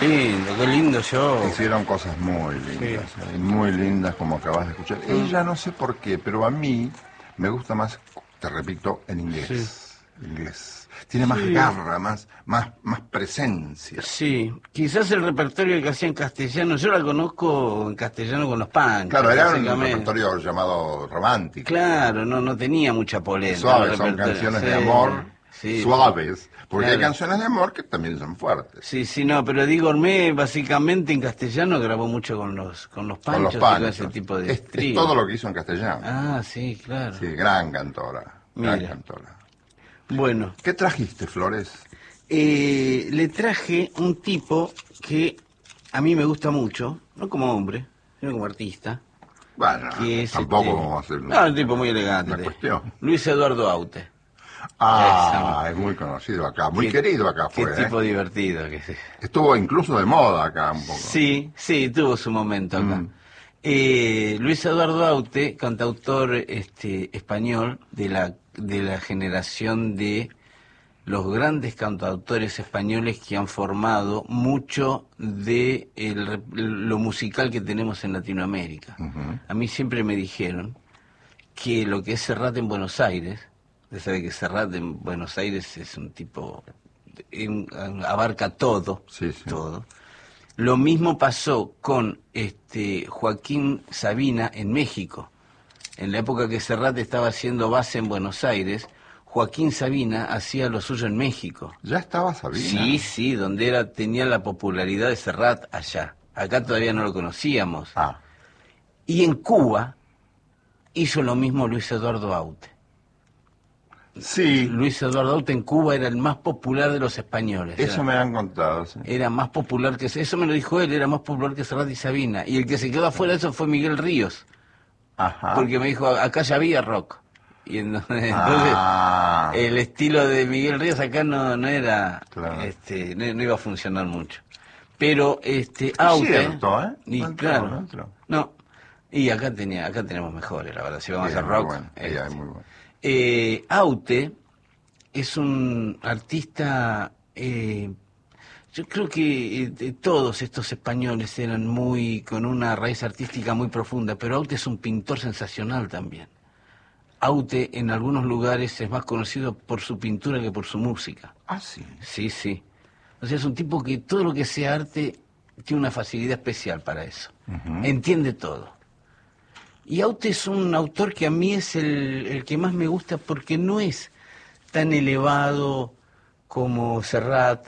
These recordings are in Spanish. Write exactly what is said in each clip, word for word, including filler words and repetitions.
lindo, qué lindo show. Hicieron cosas muy lindas, Sí. eh, muy lindas como acabas de escuchar. Mm. Ella no sé por qué, pero a mí me gusta más, te repito, en inglés. Inglés. Tiene más Sí. garra, más, más, más presencia. Sí, quizás el repertorio que hacía en castellano, yo la conozco en castellano con los Panchos. Claro, era un básicamente. repertorio llamado romántico. Claro, no, no tenía mucha polenta. Suaves, el son repertorio. canciones Sí, de amor sí, suaves, porque claro. hay canciones de amor que también son fuertes. Sí, sí, no, pero Di Gourmet básicamente en castellano grabó mucho con los con los Con Panchos los y con Panchos. ese tipo de Es, es trío. todo lo que hizo en castellano. Ah, sí, claro. Sí, gran cantora, gran Mira. cantora. Bueno, ¿Qué trajiste, Flores? eh, le traje un tipo que a mí me gusta mucho, no como hombre, sino como artista. Bueno, Que es tampoco este- vamos a hacer No, un tipo muy elegante. una cuestión. Luis Eduardo Aute. Ah, Esa. es muy conocido acá, muy Qué- querido acá Qué fue. tipo ¿eh? divertido que es. Estuvo incluso de moda acá un poco. Sí, sí, tuvo su momento acá. Mm. Eh, Luis Eduardo Aute, cantautor este, español de la, de la generación de los grandes cantautores españoles que han formado mucho de el rep- lo musical que tenemos en Latinoamérica. Ujú. A mí siempre me dijeron que lo que es Serrat en Buenos Aires, usted sabe que Serrat en Buenos Aires es un tipo, de- un- abarca todo, Sí, sí. todo. Lo mismo pasó con este Joaquín Sabina en México. En la época que Serrat estaba haciendo base en Buenos Aires, Joaquín Sabina hacía lo suyo en México. ¿Ya estaba Sabina? Sí, sí, donde era tenía la popularidad de Serrat allá. Acá todavía no lo conocíamos. Ah, Y en Cuba hizo lo mismo Luis Eduardo Aute. sí, Luis Eduardo Aute en Cuba era el más popular de los españoles. eso era, me han contado. Sí. era más popular que... Eso me lo dijo él, era más popular que Serrat y Sabina. Y el que se quedó afuera de eso fue Miguel Ríos. Ajá. Porque me dijo, acá ya había rock. Y entonces, Ah. el estilo de Miguel Ríos acá no, no era... Claro. este no, no iba a funcionar mucho. Pero este Es Aute... cierto, ¿eh? Y No entró, claro, no entró. no. Y acá tenía acá tenemos mejores, la verdad. Si vamos Sí, a hacer muy rock... bueno, este, ella es muy bueno. Eh, Aute es un artista, eh, yo creo que eh, de todos estos españoles eran muy, con una raíz artística muy profunda, pero Aute es un pintor sensacional también. Aute en algunos lugares es más conocido por su pintura que por su música. Ah, sí. Sí, sí. O sea, es un tipo que todo lo que sea arte tiene una facilidad especial para eso. Ujú. Entiende todo. Y Aute es un autor que a mí es el, el que más me gusta porque no es tan elevado como Serrat,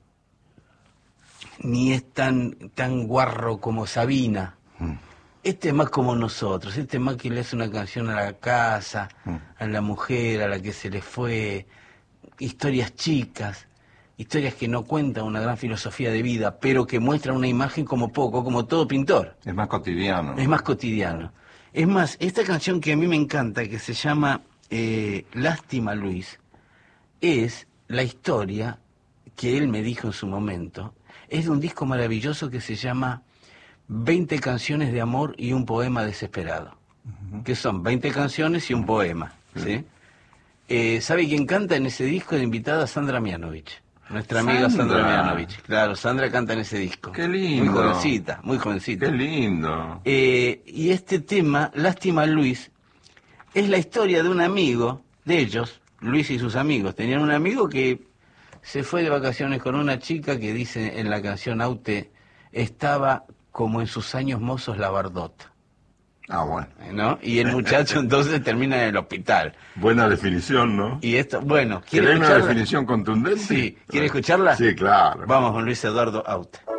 ni es tan, tan guarro como Sabina. Mm. Este es más como nosotros, este es más que le hace una canción a la casa, Mm. a la mujer, a la que se le fue, historias chicas, historias que no cuentan una gran filosofía de vida, pero que muestran una imagen como poco, como todo pintor. Es más cotidiano. Es más cotidiano. Es más, esta canción que a mí me encanta, que se llama eh, Lástima Luis, es la historia que él me dijo en su momento. Es de un disco maravilloso que se llama veinte canciones de amor y un poema desesperado. Que son veinte canciones y un poema. ¿Sí? Eh, ¿Sabe quién canta en ese disco? De invitada Sandra Mianovich. Nuestra amiga Sandra, Sandra. Mianovich. Claro, Sandra canta en ese disco. Qué lindo. Muy jovencita, muy jovencita. Qué lindo. Eh, y este tema, Lástima Luis, es la historia de un amigo de ellos, Luis y sus amigos. Tenían un amigo que se fue de vacaciones con una chica que dice en la canción Aute, estaba como en sus años mozos la Bardot, Ah, bueno. ¿no? Y el muchacho entonces termina en el hospital. Buena definición, ¿no? Y esto, bueno, ¿quiere ¿Querés una escucharla? definición contundente? Sí, ¿quiere escucharla? Sí, claro. Vamos con Luis Eduardo Aute.